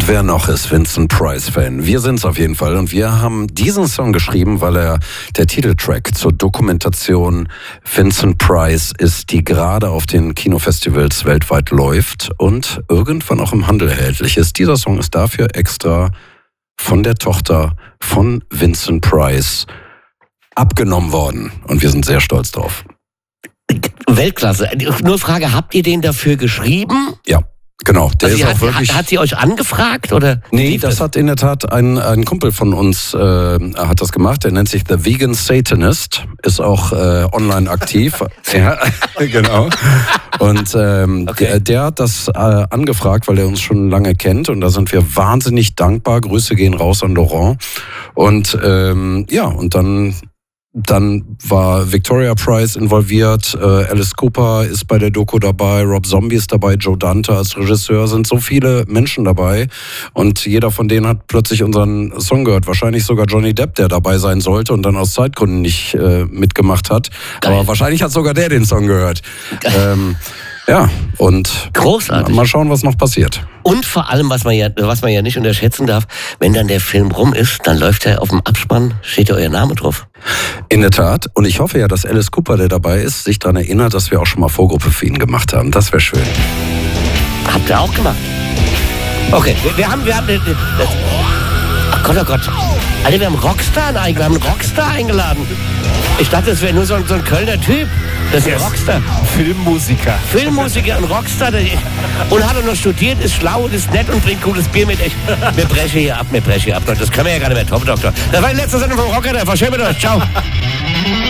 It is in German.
Und wer noch ist Vincent Price-Fan? Wir sind's auf jeden Fall. Und wir haben diesen Song geschrieben, weil er der Titeltrack zur Dokumentation Vincent Price ist, die gerade auf den Kinofestivals weltweit läuft und irgendwann auch im Handel erhältlich ist. Dieser Song ist dafür extra von der Tochter von Vincent Price abgenommen worden. Und wir sind sehr stolz drauf. Weltklasse. Nur Frage, habt ihr den dafür geschrieben? Ja. Genau, der also ist auch wirklich. Hat sie euch angefragt oder? Nee, das hat in der Tat ein Kumpel von uns hat das gemacht. Der nennt sich The Vegan Satanist, ist auch online aktiv. Ja, genau. Und okay. der hat das angefragt, weil er uns schon lange kennt. Und da sind wir wahnsinnig dankbar. Grüße gehen raus an Laurent. Und ja, und dann war Victoria Price involviert, Alice Cooper ist bei der Doku dabei, Rob Zombie ist dabei, Joe Dante als Regisseur, sind so viele Menschen dabei und jeder von denen hat plötzlich unseren Song gehört. Wahrscheinlich sogar Johnny Depp, der dabei sein sollte und dann aus Zeitgründen nicht mitgemacht hat. Geil. Aber wahrscheinlich hat sogar der den Song gehört. Ja, und großartig. Mal schauen, was noch passiert. Und vor allem, was man ja nicht unterschätzen darf, wenn dann der Film rum ist, dann läuft er auf dem Abspann, steht ja euer Name drauf. In der Tat. Und ich hoffe ja, dass Alice Cooper, der dabei ist, sich daran erinnert, dass wir auch schon mal Vorgruppe für ihn gemacht haben. Das wäre schön. Habt ihr auch gemacht? Okay, wir haben ach Gott, oh Gott. Alter, wir haben einen Rockstar eingeladen. Ich dachte, das wäre nur so ein Kölner Typ. Das ist ein Rockstar. Filmmusiker, ein Rockstar. Und hat er noch studiert, ist schlau, ist nett und bringt cooles Bier mit. Wir brechen hier ab. Das können wir ja gar nicht mehr, Top Doktor. Das war die letzte Sendung vom Rocker, der verschön mit euch. Ciao.